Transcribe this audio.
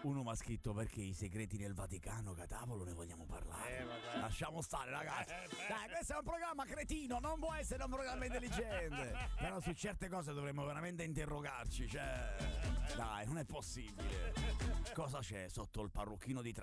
Uno mi ha scritto: perché i segreti nel Vaticano, catavolo, ne vogliamo parlare? Lasciamo stare, ragazzi. Dai, questo è un programma cretino, non può essere un programma intelligente. Però su certe cose dovremmo veramente interrogarci, cioè. Dai, non è possibile. Cosa c'è sotto il parrucchino di